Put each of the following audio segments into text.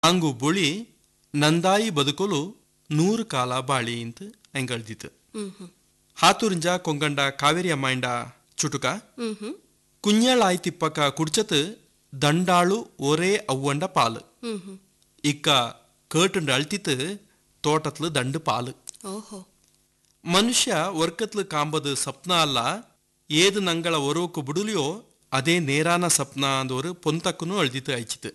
ಅಂಗು ಬುಳಿ ನಂದಾಯಿ ಬದುಕಲು 100 ಕಾಲ ಬಾಳಿ ಅಂತ ಹೆಂಗಳ್ದಿತ್ತು. ಹಾತುರಿಂಜ ಕೊಂಗಂಡ ಕಾವೇರಿ ಅಮ್ಮಾಯಿಂಡ ಚುಟುಕ ಕುഞ്ഞാളായിത്തിപ്പക്ക കുടിച്ചത് ദണ്ടാളു ഒരേ ಅವ್ವಂಡ പാല് ഇക്ക കേട്ടുണ്ട് അഴ്ത്തിത്ത് തോട്ടത്തില് ദണ്ട് പാല്. മനുഷ്യ ವರ್ಕತ್ಲು ಕಾಂಬದು ಸಪ್ನ ಅಲ್ಲ, ಏದು ನಂಗಳ ಒರೋಕು ಬಿಡುಲಿಯೋ ಅದೇ ನೇರಾನ ಸಪ್ನ ಅಂದವರು ಪೊಂತಕ್ಕೂ ಅಳ್ದಿತ್ತು ಅಯ್ಚಿತ್ತು.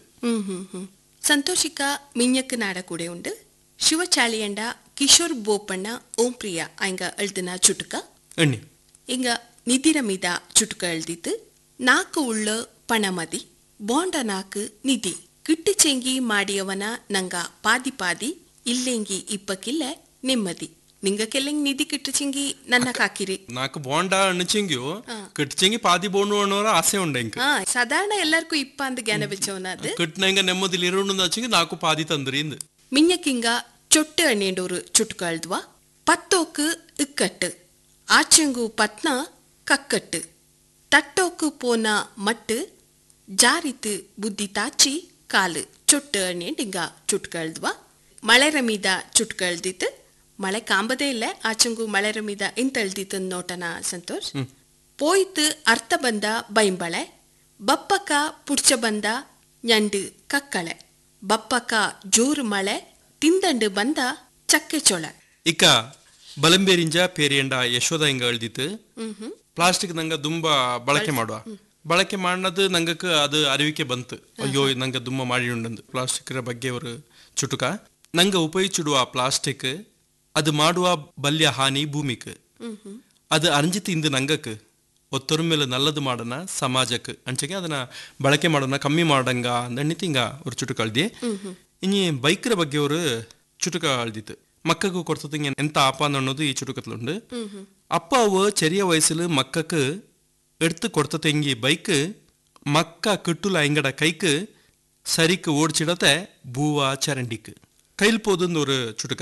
ಸಂತೋಷಿಕ ಮಿഞ്ഞക്ക് ನಾಡ ಕೂಡ ಉಂಡು ಶಿವಚಾಳಿಯಂಡ ಕಿಶೋರ್ ಬೋಪಣ್ಣ ಓಂ ಪ್ರಿಯ ಆಯ್ಗ ಅಳ್ದಿನ ಚುಟುಕ ಎಣ್ಣಿ ಇಂಗ ನಿಧಿರ ಮೀದ ಚುಟುಕ ಅಳ್ದಿತ್ತು. ನಾಕು ಉಳ್ಳ ಪಣಮದಿ ಬೋಂಡ ನಾಕು ನಿಧಿ ಕಿಟ್ಟು ಚೆಂಗಿ ಮಾಡಿಯವನ ನಂಗ ಪಾದಿ ಪಾದಿ ಇಲ್ಲೆಂಗಿ ಇಪ್ಪಕ್ಕಿಲ್ಲ ನೆಮ್ಮದಿ ನಿಂಗಕ್ಕೆಲ್ಲೆಂಗ್ ನಿಧಿ ಕಿಟ್ಟು ಚೆಂಗಿ ನನ್ನ ಕಾಕಿರಿ ನಾಕು ಬೋಂಡ ಅಣ್ಣಚೆಂಗಿಯೋ ಕಿಟ್ಟು ಚೆಂಗಿ ಪಾದಿ ಬೋಂಡು ಅನ್ನೋರ ಆಸೆ ಉಂಡ ಇಂಕ ಸಾಧಾರಣ ಎಲ್ಲರಿಗೂ ಇಪ್ಪ ಅಂದ್ ಜ್ಞಾನ ಬೆಚ್ಚವನ ಅದು ಕಿಟ್ನಂಗ ನೆಮ್ಮದಿಲಿ ಇರೋಣ ಹಚ್ಚೆಂಗಿ ನಾಕು ಪಾದಿ ತಂದ್ರಿ ಇಂದು ಮಿഞ്ഞക്കിಂಗ ಚೊಟ್ಟು ಅಣ್ಣೇಂಡೋರು ಚುಟುಕ ಅಳ್ದ್ವಾ. ಪತ್ತೋಕು ಇಕ್ಕಟ್ಟು ಆಚೆಂಗು ಪತ್ನ ಕಕ್ಕಟ್ಟು ತಟ್ಟೋಕು ಪೋನ ಮಟ್ಟು ಜಾರಿತು ಬುದ್ಧಿ ತಾಚಿ ಕಾಲು ಚೊಟ್ಟು ಅಣ್ಣೇಂಡಿಂಗ ಚುಟುಕ ಅಳ್ದ್ವಾ. ಮಳೆರ ಮೀದ ಚುಟುಕ ಅಳ್ದಿತ್ತು. ಮಳೆ ಕಾಂಬದೇ ಇಲ್ಲ, ಆಚೆಂಗು ಮಳೆರ ಮೀದ ಇಂತ ಅಳ್ದಿತ್ತು ನೋಟನ ಸಂತೋಷ್. ಪೋಯ್ತು ಅರ್ಥ ಬಂದ ಬೈಂಬಳೆ ಬಪ್ಪಕ ಪುಡ್ಚ ಬಂದ ñಂಡು ಕಕ್ಕಳೆ ಬಪ್ಪಕ ಜೋರು ಮಳೆ ತಿಂದಂಡು ಬಂದ ಚಕ್ಕೆ ಚೊಳ. ಇಕ್ಕ ಬಲಂಬೇರಿಂಜ ಪೇರಿಯಂಡ ಯಶೋಧ ಹಿಂಗ ಅಳ್ದಿತ್ತು. ಪ್ಲಾಸ್ಟಿಕ್ ನಂಗ ದುಂಬ ಬಳಕೆ ಮಾಡುವ ಬಳಕೆ ಮಾಡದು ನಂಗಕ್ಕ ಅದು ಅರಿವಿಕೆ ಬಂತು. ಅಯ್ಯೋ ನಂಗ ದುಂಬ ಮಾಡಿ ಉಂಡಂದು ಪ್ಲಾಸ್ಟಿಕ್ ಬಗ್ಗೆ ಅವರು ಚುಟುಕ. ನಂಗ ಉಪಯೋಗಿಸಿಡುವ ಪ್ಲಾಸ್ಟಿಕ್ ಅದು ಮಾಡುವ ಬಲ್ಯ ಹಾನಿ ಭೂಮಿಕ್ ಅದು ಅರಂಜಿತ್ ಇಂದು ನಂಗಕ್ ಒತ್ತೊರ ಮೇಲೆ ನಲ್ಲದು ಮಾಡೋಣ ಸಮಾಜಕ್ಕೆ ಅಂಚೆಗೆ ಅದನ್ನ ಬಳಕೆ ಮಾಡೋಣ ಕಮ್ಮಿ ಮಾಡಂಗ ಅಂದಣ್ಣಿತಿಂಗ ಅವ್ರು ಚುಟುಕ ಅಳ್ದಿ. ಇನಿ ಬೈಕ್ರ ಬಗ್ಗೆ ಅವರು ಚುಟುಕ ಅಳ್ದಿತ್ತು. ಮಕ್ಕಗೂ ಕೊಡ್ತಂಗೆ ಎಂತ ಆಪಾನ ಅನ್ನೋದು ಈ ಚುಟುಕತ್ಲುಂಡು. ಅಪ್ಪ ಅವ ಚೆರಿಯ ವಯಸ್ಸಲು ಮಕ್ಕಕ್ಕೆ ಎಡ್ತು ಕೊಡ್ತಂಗಿ ಬೈಕ್ ಮಕ್ಕ ಕಿಟ್ಟುಲ ಎಂಗಡ ಕೈಕ್ ಸರಿಕ್ ಓಡ್ಚಿಡತೆ ಬೂವ ಚರಂಡಿಕ್ ಕೈಲ್ ಪೋದಂದು ஒரு ಚುಟುಕ.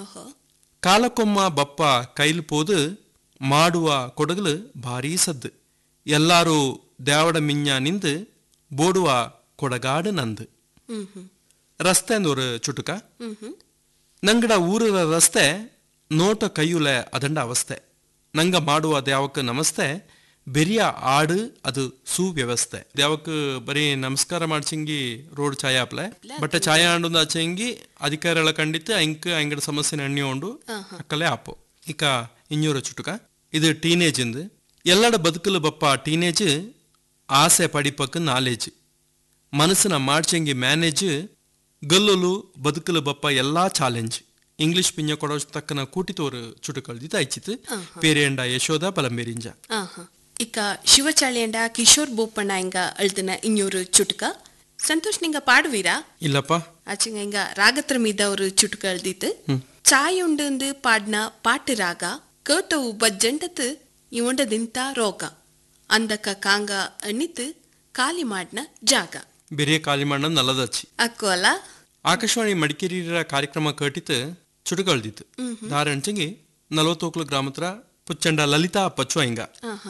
ಕಾಲಕ್ಕೊಮ್ಮ ಬಪ್ಪ ಕೈಲ್ ಪೋದು ಮಾಡುವ ಕೊಡಗಲು ಭಾರೀ ಸದ್ದು ಎಲ್ಲಾರು ದ್ಯಾವಡ ಮಿಂಜ ನಿಂದು ಬೋಡುವ ಕೊಡಗಾಡು ನಂದು. ರಸ್ತೆ ಅಂದೊರು ಚುಟುಕ. ನಂಗಡ ಊರ ರಸ್ತೆ ನೋಟ ಕೈಯುಲೆ ಅದಂಡ ಅವಸ್ಥೆ ನಂಗ ಮಾಡುವ ದ್ಯಾವಕ್ಕೆ ನಮಸ್ತೆ ಬೆರಿಯ ಆಡು ಅದು ಸುವ್ಯವಸ್ಥೆ ದ್ಯಾವಕ್ಕೆ ಬರೀ ನಮಸ್ಕಾರ ಮಾಡ್ಸಿಂಗಿ ರೋಡ್ ಛಾಯ ಆಪ್ಲೆ ಬಟ್ ಛಾಯ ಆಂಡು ಆಚೆಂಗಿ ಅಧಿಕಾರಿಗಳ ಕಂಡಿತ್ತು ಅಂಕ ಅಂಗಡ ಸಮಸ್ಯೆ ಅಣ್ಣಿಕೊಂಡು ಅಕ್ಕಲೆ ಆಪು. ಇಕ ಇನ್ನೂರ ಚುಟುಕ. ಇದು ಟೀನೇಜ್ ಇಂದು ಎಲ್ಲಡ ಬದುಕಲು ಬಪ್ಪ ಟೀನೇಜ್ ಆಸೆ ಪಡಿಪಕ್ಕೆ ನಾಲೇಜ್ ಮನಸ್ಸಿನ ಮಾಡ್ಚಂಗಿ ಮ್ಯಾನೇಜ್ ಗಲ್ಲಲು ಬದುಕಲು ಬಪ್ಪ ಎಲ್ಲಾ ಚಾಲೆಂಜ್ ಇಂಗ್ಲಿಷ್ ಪಿಂಜ ಕೊಡೋ ತಕ್ಕನ ಕೂಟಿತೋರು ಚುಟುಕಳ್ದಿತ್ತು ಐಚಿತ್ತು. ಪೇರೆಯಂಡ ಯಶೋಧ ಬಲಂಬೇರಿಂಜ. ಇಕ ಶಿವಚಾಳಿಯಂಡ ಕಿಶೋರ್ ಬೋಪಣ್ಣ ಹಿಂಗ ಅಳ್ದಿನ ಇನ್ನೂರು ಚುಟುಕ. ಸಂತೋಷ್ ನಿಂಗ ಪಾಡುವೀರಾ? ಇಲ್ಲಪ್ಪ. ಆಚೆಂಗ ಹಿಂಗ ರಾಗತ್ರ ಮೀದ ಅವರು ಚುಟುಕ ಅಳ್ದಿತ್ತು. ಚಾಯ್ ಉಂಡು ಪಾಡ್ನ ಪಾட்டு ರಾಗ ಕೇಟವು ಬಜ್ಜಂಡತ್ ಇವಂಡದಿಂತ ರೋಗ ಅಂದಕ ಕಾಂಗ ಅಣ್ಣಿತ್ತು ಖಾಲಿ ಮಾಡ್ನ ಜಾಗ ಬೇರೆ ಖಾಲಿ ಮಾಡ್ನ ನಲ್ಲದಚ್ಚಿ ಅಕ್ಕು ಅಲ್ಲ. ಆಕಾಶವಾಣಿ ಮಡಿಕೇರಿಯ ಕಾರ್ಯಕ್ರಮ ಕೇಟಿತ್ತು ಚುಟುಕಳ್ದಿತ್ತು. ದಾರಣಚಂಗಿ 40 ಗ್ರಾಮತ್ರ ಪುಚ್ಚಂಡ ಲಲಿತಾ ಪಚ್ಚು ಹಿಂಗ.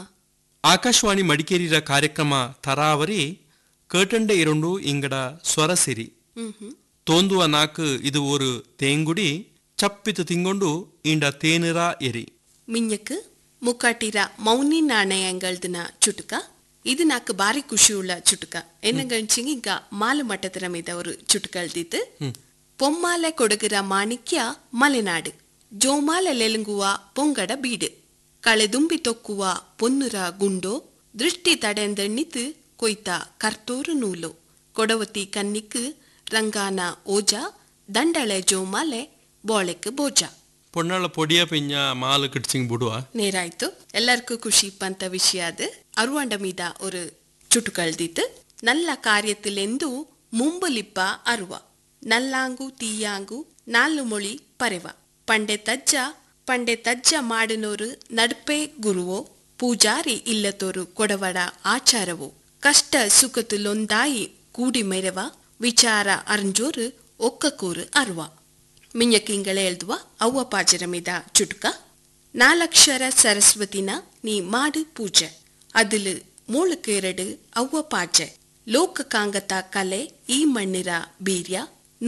ಆಕಾಶವಾಣಿ ಮಡಿಕೇರಿಯ ಕಾರ್ಯಕ್ರಮ ತರಾವರಿ ಕೇಟಂಡೆ ಇರುಂಡು ಇಂಗಡ ಸ್ವರ ಸಿರಿ ತೋಂದುವ ನಾಕು ಇದು ஒரு ತೇಂಗುಡಿ ಚಪ್ಪಿತು ತಿಂಗೊಂಡು ಇಂಡ ತೇನಿರ ಎರಿ ಮಿഞ്ഞക്ക് ಮುಕ್ಕಾಟಿರ ಮೌನಿ ನಾಣಯಂಗಳ್ದಿನ ಚುಟುಕ. ಇದು ನಾಕು ಬಾರಿ ಖುಷಿಯುಳ್ಳ ಚುಟುಕ. ಎನ್ನಗಂಚಿಂಗ್ ಈಗ ಮಾಲು ಮಟ್ಟದರ ಮೀದವರು ಚುಟುಕಳ್ದಿತ್ತು. ಪೊಮ್ಮಾಲೆ ಕೊಡಗರ ಮಾಣಿಕ್ಯ ಮಲೆನಾಡು ಜೋಮಾಲೆ ಲೆಲುಂಗುವ ಪೊಂಗಡ ಬೀಡು ಕಳೆದುಂಬಿ ತೊಕ್ಕುವ ಪೊನ್ನುರ ಗುಂಡೋ ದೃಷ್ಟಿ ತಡೆಂದಣ್ಣಿತು ಕೊಯ್ತ ಕರ್ತೋರು ನೂಲು ಕೊಡವತಿ ಕನ್ನಿಕ್ ರಂಗಾನ ಓಜ ದಂಡಳೆ ಜೋಮಾಲೆ ಬೋಳೆಕ್ ಬೋಜ ಪೊಣ್ಣಳ ಪೊಡಿಯ ಪಿಂಜ ಮಾಲು ಕಿಡ್ಸಿಂಗ್ ಬಿಡುವ ನೇರಾಯ್ತು. ಎಲ್ಲರಿಗೂ ಖುಷಿ ಪಂತ ವಿಷಯ ಅದು. ಅರುವಂಡ ಮೀದ ஒரு ಚುಟುಕಳ್ದಿತ್ತು. நல்ல ಕಾರ್ಯத்திಲೆಂದು ಮುಂಬಲಿಪ್ಪ ಅರುವ ನಲ್ಲಾಂಗು ತೀಯಾಂಗು ನಾಲ್ಲು ಮೊಳಿ ಪರೆವ ಪಂಡೆ ತಜ್ಜ ಮಾಡಿನೋರು ನಡ್ಪೆ ಗುರುವೋ ಪೂಜಾರಿ ಇಲ್ಲತೋರು ಕೊಡವಡ ಆಚಾರವೋ ಕಷ್ಟ ಸುಖತುಲೊಂದಾಯಿ ಕೂಡಿ ಮೆರವ ವಿಚಾರ ಅರ್ಜೋರು ಒಕ್ಕಕೂರು ಅರುವ ಮಿഞ്ഞക്കിಂಗಳೇ ಎಳ್ದುವ ಅವ್ವ ಪಾಜರ ಮೀದ ಚುಟುಕ. 4 ಅಕ್ಷರ ಸರಸ್ವತಿನ ನೀ ಮಾಡು ಪೂಜೆ ಅದಿಲು 3 ಅವ್ವ ಪಾಜೆ ಲೋಕ ಕಾಂಗತ ಕಲೆ ಈ ಮಣ್ಣಿರ ಬೀರ್ಯ